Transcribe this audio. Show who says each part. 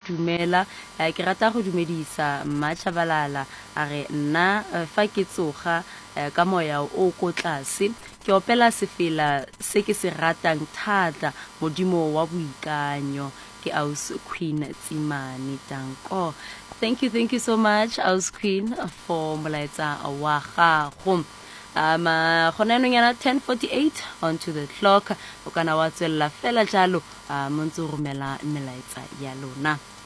Speaker 1: dumela ke rata go dumedisa Mmachabalala a re nna fa ke tsoga ka moya o ko tlase ke opela sefela se ke se ratang thata modimo wa boikanyo ke Aus Queen Tsimane Tanko. Thank you so much Aus Queen for molaetsa wa gago. Gona anong yana 10:48 onto the clock o kana wa tswella fela jalo mo ntse o romela melaetsa ya lona.